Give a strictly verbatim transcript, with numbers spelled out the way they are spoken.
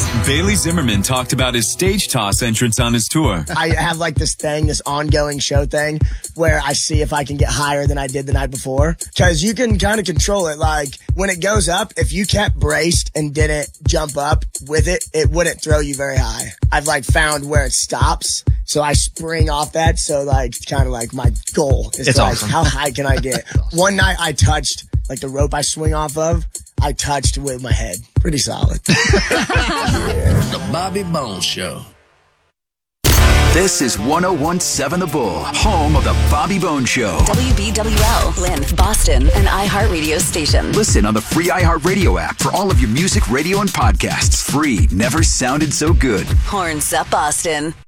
Bailey Zimmerman talked about his stage toss entrance on his tour. I have like this thing, this ongoing show thing, where I see if I can get higher than I did the night before. Because you can kind of control it. Like, when it goes up, if you kept braced and didn't jump up with it, it wouldn't throw you very high. I've like found where it stops, so I spring off that. So like, kind of like my goal is It's to, like, awesome. how high can I get? One night I touched, like the rope I swing off of, I touched with my head. Pretty solid. The Bobby Bones Show. This is one oh one point seven The Bull, home of the Bobby Bones Show. W B W L, Lynn, Boston, an iHeartRadio station. Listen on the free iHeartRadio app for all of your music, radio, and podcasts. Free never sounded so good. Horns up, Boston.